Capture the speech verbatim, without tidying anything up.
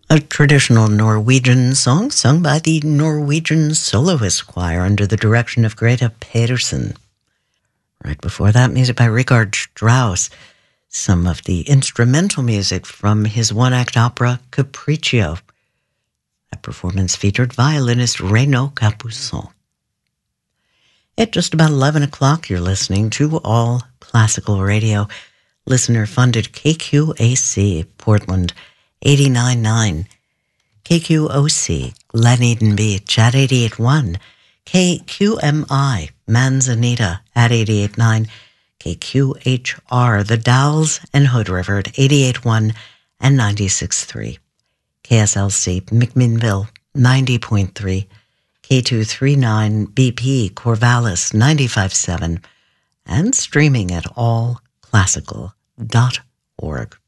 A traditional Norwegian song sung by the Norwegian Soloist Choir under the direction of Greta Pedersen. Right before that, music by Richard Strauss. Some of the instrumental music from his one-act opera Capriccio. That performance featured violinist Renaud Capuçon. At just about eleven o'clock, you're listening to All Classical Radio, listener-funded K Q A C, Portland, eighty-nine point nine, K Q O C, Glen Eden Beach at eighty-eight point one, K Q M I, Manzanita at eighty-eight point nine, K Q H R, The Dalles and Hood River at eighty-eight point one and ninety-six point three, K S L C, McMinnville, ninety point three, K two thirty-nine B P, Corvallis, ninety-five point seven, and streaming at all classical dot org.